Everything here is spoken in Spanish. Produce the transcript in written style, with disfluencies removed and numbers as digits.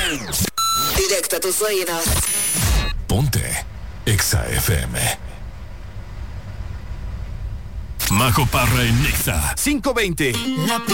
Directo a tus oídos. Ponte Exa FM. Majo Parra en Nexa 520.